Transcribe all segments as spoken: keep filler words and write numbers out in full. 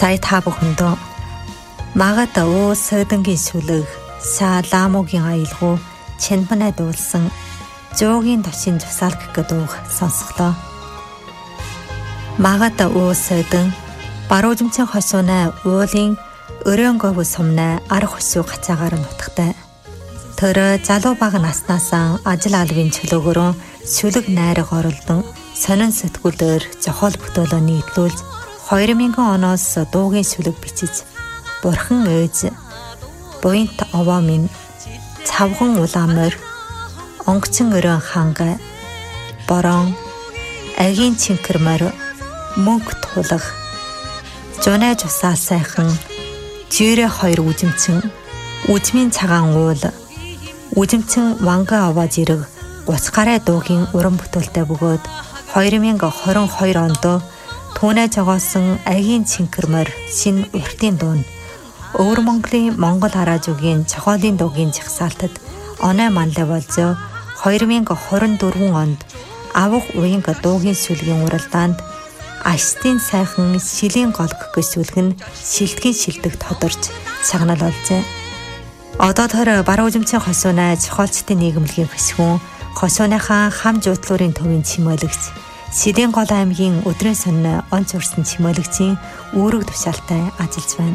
Сая та бүхэндөө магад өө сөдөнгийн сүлэг са ламогийн аялгуу чэнмэнэ дуулсан жуугийн тошин жусаалх гэдүүг сонсголоо. Магад өө сөдөн баруужимчин хосуунаа уулын өрөөнгөв сумнаа арх хосуу гацаагаар нутагтай. Тэр залуу бага наснаасаа ажил албын чөлөөгөөрөө сүлэг найраг оролдон сонин сэтгүүлээр зохиол бүтээлөө нийтлүүлж хоёр мянган оноос дуугийн сүлэг бичиж бурхан ээж буйнт овоо минь цавхан улаамор онгоцон өрөн ханга борон агийн чинкэрмөр мөнх тулах жонэ жусаа сайхан жирэ хоёр үжимчин үжмийн цагаан уул үжимчин ванга аваа зэрэг гуц гарай дуугийн уран бүтээлтэй бөгөөд хоёр мянга хорин хоёр онд түүнээ жогоосон агийн чинкэрмөр шин уртын дуун өвөр Монголын Монгол хараажуугийн чохоолын дуугийн жагсаалтад оноо манлай болж хоёр мянга хорин дөрвөн онд авах уянга дуугийн сүлгийн уралдаанд аштын сайхан шилийн голгох гэсүлг нь шилдгийн шилдэг тодорч цагнал олжээ. Одоо тэр баруужимчин хосуунаа чохоолчдын нийгэмлэгийн хөсгөн хосууныхаа хам жуудлуурын төвийн чимээлэгч Сэдэн гол аймгийн өдрийн сонин онц урсан чимээлэгчийн үүрэг тушаалтай ажиллаж байна.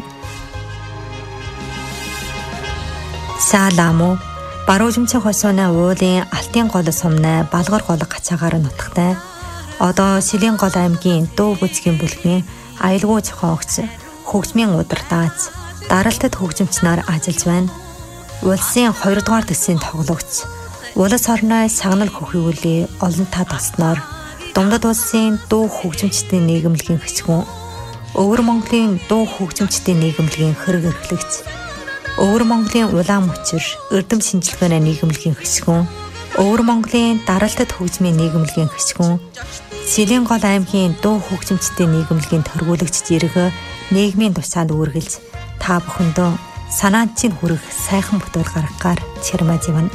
Саламу баруужимчин хосуунаа уулын алтын гол сумнаа балгар гол гацаагаар нутагтай. Одоо Сэдэн гол аймгийн дуу бүзгийн бүлгийн аялгуу зохиогч хөгжмийн удирдаач даралтад хөгжимчнаар ажиллаж байна. Улсын хоёрдугаар төсвийн тоглогч улс орны сагнал хөхийгүүлийн олонтаа тосноор Дундад улсын дуу хөгжимчдийн нийгэмлэгийн хөсгөн Өвөр Монголын дуу хөгжимчдийн нийгэмлэгийн хэрэг эрхлэгч Өвөр Монголын улаан мөчир эрдэм шинжилгээний нийгэмлэгийн хөсгөн Өвөр Монголын даралтад хөгжмийн нийгэмлэгийн хөсгөн Сэдэн гол аймгийн дуу хөгжимчдийн нийгэмлэгийн төргүүлэгч зэрэг нийгмийн тушаанд үргэлж та бүхэндөө санаанд чинь хүрэх сайхан бүтээл гаргахаар чирмэж ивнэ.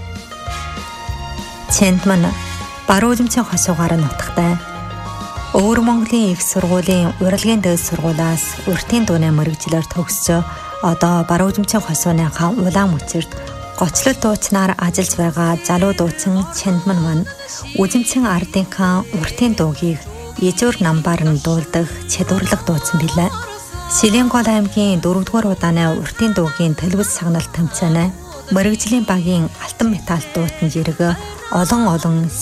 Чэнтмэн баруужимчин хосуугаар нутагтай. Өвөр Монголын их сургуулийн урлагийн дээд сургуулиас уртын дууны мэргэжлэр төгсөж одоо баруужимчин хосууныхаа улаан мөчирд гочлол дуучнаар ажиллаж байгаа залуу дуучин Чэндмэн маань үзэмцэн ардынхаа уртын дуугийг ижүүр намбаар нь дуулдаг чадварлаг дуучин билээ. Сэдэн гол аймгийн дөрөвдүгээр удааны уртын дуугийн телевиз сагнал тэмцээнэ мэргэжлийн багийн алтан медаль дуутан зэрэг олон олон